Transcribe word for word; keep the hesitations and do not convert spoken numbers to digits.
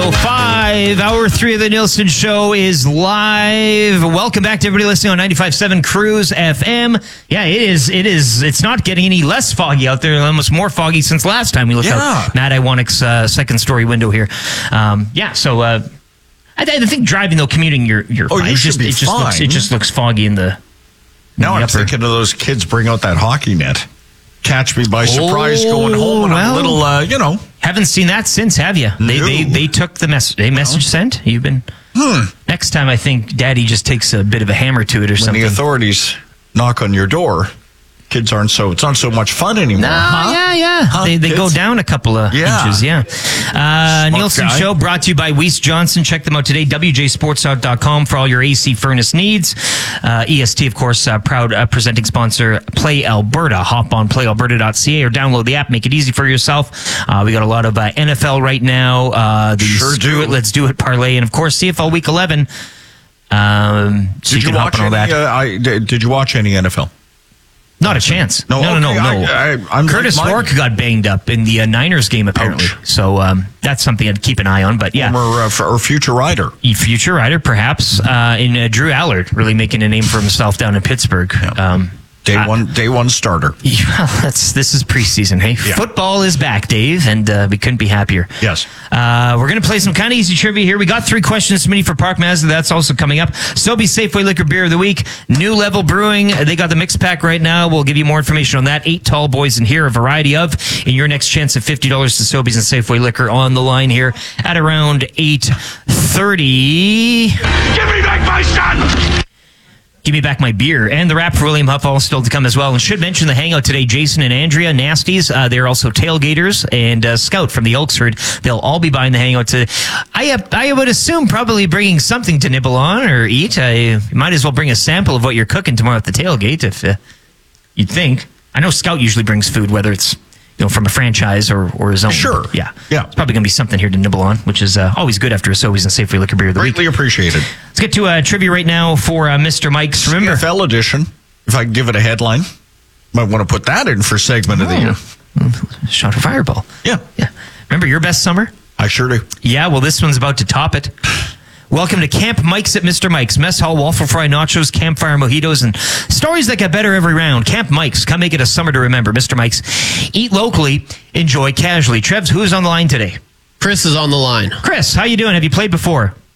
oh five. Hour three of the Nielsen Show is live. Welcome back to everybody listening on ninety-five point seven Cruise F M. Yeah, it is. It is. It's not getting any less foggy out there. Almost more foggy since last time we looked Yeah. out Matt Iwanik's uh, second story window here. Um, yeah, so uh, I, I think driving though, commuting, you're you're Oh, fine. you it should just, be it just fine. looks it just looks foggy in the. in Now the I'm upper- thinking of those kids bring out that hockey net. Catch me by surprise Oh, going home and well. a little, uh, you know. Haven't seen that since, have you? They No. they they took the message. They message sent. You've been. Hmm. Next time, I think Daddy just takes a bit of a hammer to it or When something. the authorities knock on your door, kids aren't so, it's not so much fun anymore. No, huh? yeah, yeah. Huh, they they go kids? down a couple of Yeah. inches, yeah. Uh, Nielsen guy. Show brought to you by Weiss Johnson. Check them out today, w j sports dot com for all your A C furnace needs. Uh, E S T, of course, uh, proud uh, presenting sponsor, Play Alberta. Hop on play alberta dot c a or download the app. Make it easy for yourself. Uh, we got a lot of uh, N F L right now. Uh, the Sure Screw do. It, Let's Do It parlay. And, of course, C F L Week eleven. Um, so Did you you, can hop watch on all any, that. uh, I, did did you watch any N F L? Not a chance. No, No, no, no, okay, no. I- I- I'm Curtis like mine. Rourke got banged up in the uh, Niners game, apparently. Ouch. So um, that's something I'd keep an eye on. But yeah, Former, uh, f- or future rider. future rider, perhaps. Uh, in uh, Drew Allard, really making a name for himself down in Pittsburgh. Um, Day I- one, day one starter. yeah, that's this is preseason. Hey, Yeah. football is back, Dave, and uh, we couldn't be happier. Yes. Uh, we're going to play some kind of easy trivia here. We got three questions submitted for Park Mazda. That's also coming up. Sobe Safeway Liquor Beer of the Week. New Level Brewing. They got the mix pack right now. We'll give you more information on that. Eight tall boys in here, a variety of. And your next chance of fifty dollars to Sobeys and Safeway Liquor on the line here at around eight thirty. Give me back my son! Give me back my beer. And the rap for William Huff all still to come as well. And should mention the hangout today, Jason and Andrea, Nasties. Uh, they're also tailgaters. And uh, Scout from the Elks Herd. They'll all be buying the hangout today. I, uh, I would assume probably bringing something to nibble on or eat. I might as well bring a sample of what you're cooking tomorrow at the tailgate if uh, you'd think. I know Scout usually brings food, whether it's you know from a franchise or, or his own. Sure. Yeah. Yeah. It's probably going to be something here to nibble on, which is uh, always good after a Sobeys and Safeway Liquor Beer of the Week. Greatly appreciated. Let's get to uh, trivia right now for uh, Mister Mike's. Remember, N F L edition. If I can give it a headline, might want to put that in for segment of the year. shot of fireball. Yeah, Yeah. Remember your best summer? I sure do. Yeah, well, this one's about to top it. Welcome to Camp Mike's at Mister Mike's. Mess hall, waffle fry nachos, campfire mojitos, and stories that get better every round. Camp Mike's. Come make it a summer to remember. Mister Mike's. Eat locally, enjoy casually. Trevs, who's on the line today? Chris is on the line. Chris, how you doing? Have you played before?